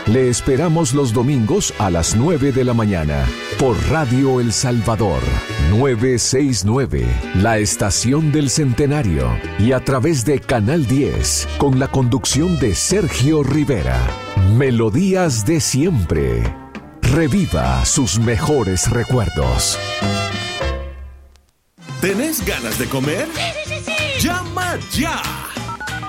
Le esperamos los domingos a las 9 de la mañana por Radio El Salvador 969, la estación del Centenario, y a través de Canal 10 con la conducción de Sergio Rivera. Melodías de siempre. Reviva sus mejores recuerdos. ¿Tenés ganas de comer? Sí. ¡Llama ya!